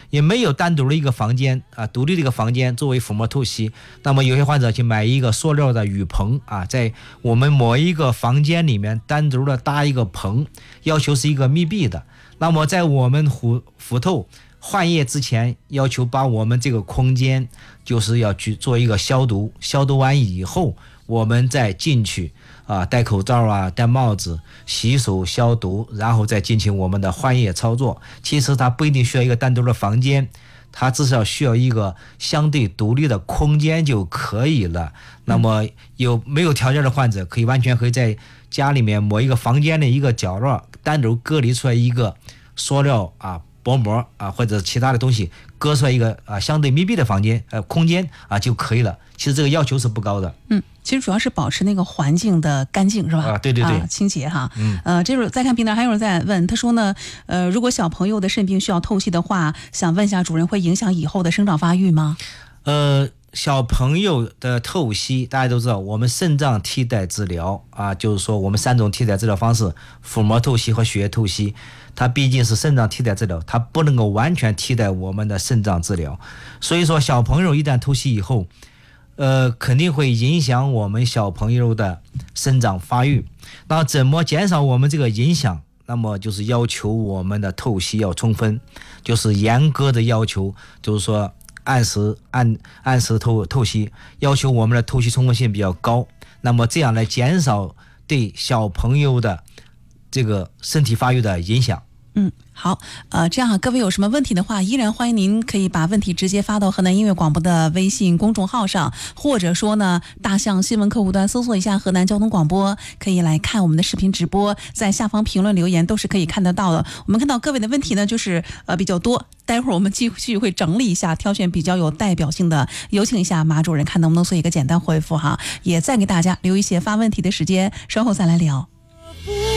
也没有单独的一个房间啊，独立的一个房间作为腹膜透析。那么有些患者去买一个塑料的雨棚啊，在我们某一个房间里面单独的搭一个棚，要求是一个密闭的。那么在我们腹透换液之前，要求把我们这个空间就是要去做一个消毒，消毒完以后我们再进去啊，戴口罩啊，戴帽子，洗手消毒，然后再进行我们的换液操作。其实它不一定需要一个单独的房间，它至少需要一个相对独立的空间就可以了。那么没有条件的患者完全可以在家里面某一个房间的一个角落单独隔离出来一个塑料啊薄膜啊或者其他的东西，割出来一个相对密闭的房间空间啊就可以了。其实这个要求是不高的。 其实主要是保持那个环境的干净，是吧？ 对对对， 清洁哈。这会儿再看平台，还有人在问，他说呢，如果小朋友的肾病需要透析的话，想问一下主任，会影响以后的生长发育吗？ 小朋友的透析，大家都知道，我们肾脏替代治疗啊，就是说我们3种替代治疗方式，腹膜透析和血液透析，它毕竟是肾脏替代治疗，它不能够完全替代我们的肾脏治疗。所以说，小朋友一旦透析以后，肯定会影响我们小朋友的生长发育。那怎么减少我们这个影响？那么就是要求我们的透析要充分，就是严格的要求，就是说按时透析，要求我们的透析充分性比较高。那么这样来减少对小朋友的这个身体发育的影响。 好，这样各位有什么问题的话，依然欢迎您可以把问题直接发到河南音乐广播的微信公众号上，或者说呢，大象新闻客户端搜索一下河南交通广播，可以来看我们的视频直播，在下方评论留言都是可以看得到的。我们看到各位的问题呢，就是比较多，待会儿我们继续会整理一下，挑选比较有代表性的，有请一下马主任，看能不能做一个简单回复哈，也再给大家留一些发问题的时间，稍后再来聊。